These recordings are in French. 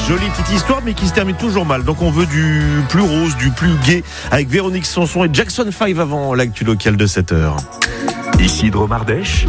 Jolie petite histoire, mais qui se termine toujours mal. Donc on veut du plus rose, du plus gai, avec Véronique Sanson et Jackson 5 avant l'actu locale de 7h. Isidro Mardèche,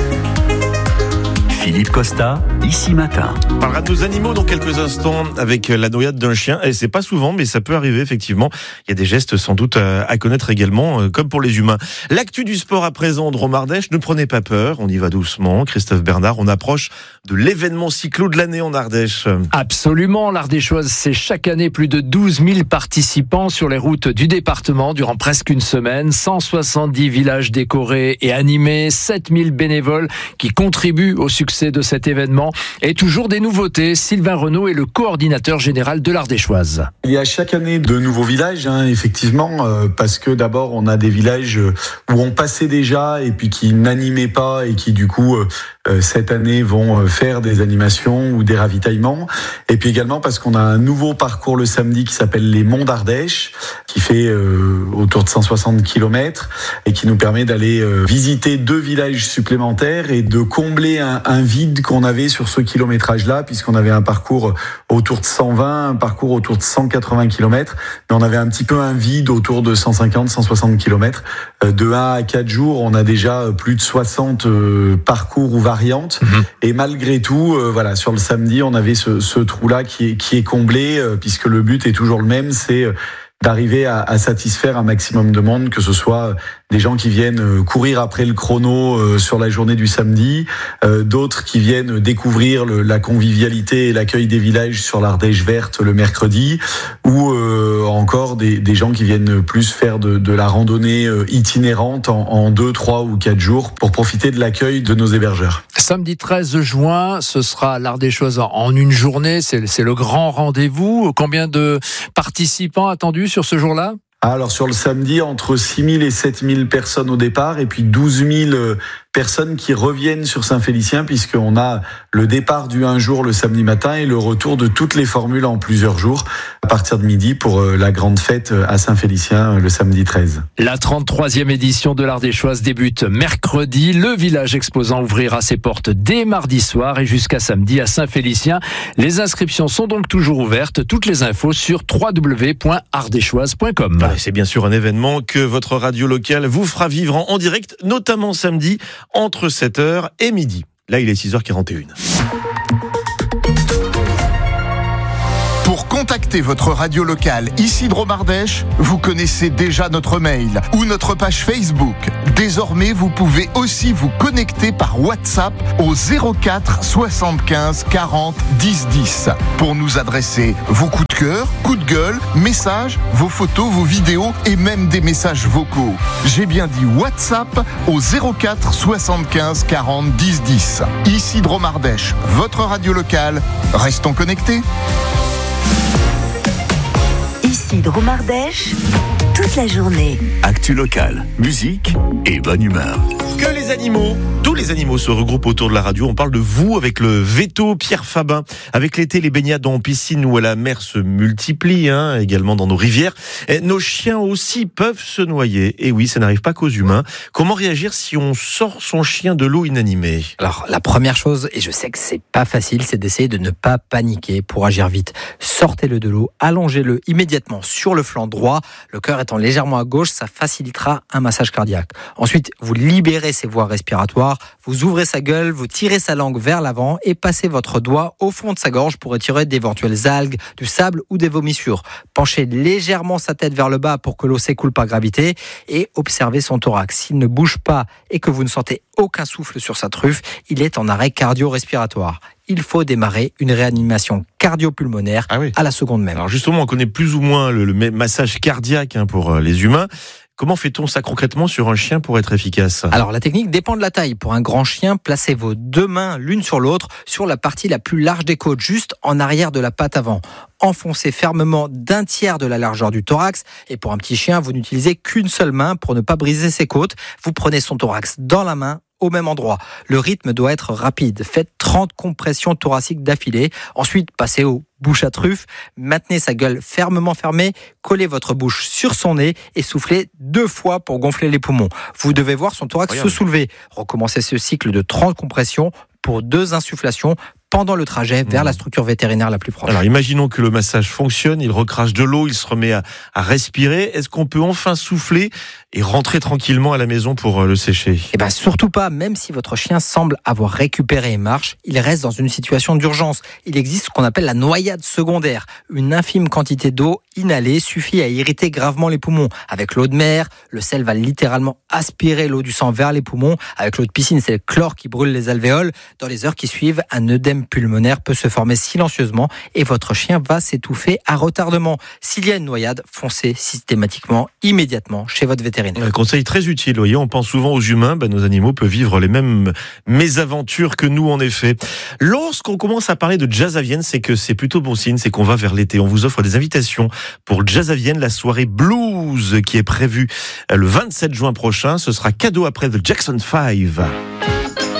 Philippe Costa, ici matin. On parlera de nos animaux dans quelques instants avec la noyade d'un chien. Et c'est pas souvent, mais ça peut arriver effectivement. Il y a des gestes sans doute à connaître également, comme pour les humains. L'actu du sport à présent, Drôme Ardèche. Ne prenez pas peur, on y va doucement. Christophe Bernard, on approche de l'événement cyclo de l'année en Ardèche. Absolument, l'Ardéchoise, c'est chaque année plus de 12 000 participants sur les routes du département durant presque une semaine. 170 villages décorés et animés, 7 000 bénévoles qui contribuent au succès de cet événement. Et toujours des nouveautés. Sylvain Renaud est le coordinateur général de l'Ardéchoise. Il y a chaque année de nouveaux villages, effectivement, parce que d'abord on a des villages où on passait déjà et puis qui n'animaient pas et qui du coup cette année vont faire des animations ou des ravitaillements. Et puis également parce qu'on a un nouveau parcours le samedi qui s'appelle les Monts d'Ardèche, qui fait autour de 160 km et qui nous permet d'aller visiter 2 villages supplémentaires et de combler un vide qu'on avait sur ce kilométrage-là, puisqu'on avait un parcours autour de 120, un parcours autour de 180 km, mais on avait un petit peu un vide autour de 150, 160 km. De 1 à 4 jours, on a déjà plus de 60 parcours ou variantes. Et malgré tout, voilà, sur le samedi, on avait ce trou-là qui est comblé, puisque le but est toujours le même, c'est d'arriver à satisfaire un maximum de monde, que ce soit des gens qui viennent courir après le chrono sur la journée du samedi, d'autres qui viennent découvrir la convivialité et l'accueil des villages sur l'Ardèche verte le mercredi, ou encore des gens qui viennent plus faire de la randonnée itinérante en 2, 3 ou 4 jours pour profiter de l'accueil de nos hébergeurs. Samedi 13 juin, ce sera l'Ardéchoise en une journée, c'est le grand rendez-vous. Combien de participants attendus sur ce jour-là ? Alors sur le samedi, entre 6 000 et 7 000 personnes au départ, et puis 12 000 personnes qui reviennent sur Saint-Félicien, puisqu'on a le départ du 1 jour le samedi matin et le retour de toutes les formules en plusieurs jours à partir de midi pour la grande fête à Saint-Félicien le samedi 13. La 33e édition de l'Ardéchoise débute mercredi. Le village exposant ouvrira ses portes dès mardi soir et jusqu'à samedi à Saint-Félicien. Les inscriptions sont donc toujours ouvertes. Toutes les infos sur www.ardéchoise.com. C'est bien sûr un événement que votre radio locale vous fera vivre en direct, notamment samedi entre 7h et midi. Là, il est 6h41. Pour contacter votre radio locale Isidro Mardèche, vous connaissez déjà notre mail ou notre page Facebook. Désormais, vous pouvez aussi vous connecter par WhatsApp au 04 75 40 10 10 pour nous adresser vos coups de cœur, coups de gueule, messages, vos photos, vos vidéos et même des messages vocaux. J'ai bien dit WhatsApp au 04 75 40 10 10. Isidro Mardèche, votre radio locale. Restons connectés. Isidro Mardèche, toute la journée. Actu locale, musique et bonne humeur. Que les animaux, tous les animaux se regroupent autour de la radio. On parle de vous avec le veto Pierre Fabin. Avec l'été, les baignades en piscine ou à la mer se multiplient, également dans nos rivières. Et nos chiens aussi peuvent se noyer. Et oui, ça n'arrive pas qu'aux humains. Comment réagir si on sort son chien de l'eau inanimée ? Alors, la première chose, et je sais que c'est pas facile, c'est d'essayer de ne pas paniquer pour agir vite. Sortez-le de l'eau, allongez-le immédiatement sur le flanc droit. Le cœur étant légèrement à gauche, ça facilitera un massage cardiaque. Ensuite, vous libérez ses voies respiratoires, vous ouvrez sa gueule, vous tirez sa langue vers l'avant et passez votre doigt au fond de sa gorge pour retirer d'éventuelles algues, du sable ou des vomissures. Penchez légèrement sa tête vers le bas pour que l'eau s'écoule par gravité et observez son thorax. S'il ne bouge pas et que vous ne sentez aucun souffle sur sa truffe, il est en arrêt cardio-respiratoire. Il faut démarrer une réanimation cardio-pulmonaire à la seconde même. Alors justement, on connaît plus ou moins le massage cardiaque pour les humains. Comment fait-on ça concrètement sur un chien pour être efficace ? Alors la technique dépend de la taille. Pour un grand chien, placez vos 2 mains l'une sur l'autre sur la partie la plus large des côtes, juste en arrière de la patte avant. Enfoncez fermement d'1 tiers de la largeur du thorax. Et pour un petit chien, vous n'utilisez qu'une seule main pour ne pas briser ses côtes. Vous prenez son thorax dans la main, au même endroit. Le rythme doit être rapide. Faites 30 compressions thoraciques d'affilée. Ensuite, passez au bouche à truffe. Maintenez sa gueule fermement fermée. Collez votre bouche sur son nez et soufflez 2 fois pour gonfler les poumons. Vous devez voir son thorax se soulever. Recommencez ce cycle de 30 compressions pour 2 insufflations pendant le trajet vers la structure vétérinaire la plus proche. Alors imaginons que le massage fonctionne, il recrache de l'eau, il se remet à respirer. Est-ce qu'on peut enfin souffler et rentrer tranquillement à la maison pour le sécher ? Eh bien, surtout pas, même si votre chien semble avoir récupéré et marche, il reste dans une situation d'urgence. Il existe ce qu'on appelle la noyade secondaire. Une infime quantité d'eau inhalée suffit à irriter gravement les poumons. Avec l'eau de mer, le sel va littéralement aspirer l'eau du sang vers les poumons. Avec l'eau de piscine, c'est le chlore qui brûle les alvéoles. Dans les heures qui suivent, un œdème pulmonaire peut se former silencieusement et votre chien va s'étouffer à retardement. S'il y a une noyade, foncez systématiquement, immédiatement chez votre vétérinaire. Un conseil très utile, voyez, on pense souvent aux humains, nos animaux peuvent vivre les mêmes mésaventures que nous en effet. Lorsqu'on commence à parler de Jazz à Vienne, c'est que c'est plutôt bon signe, c'est qu'on va vers l'été. On vous offre des invitations pour Jazz à Vienne, la soirée blues qui est prévue le 27 juin prochain. Ce sera cadeau après The Jackson 5.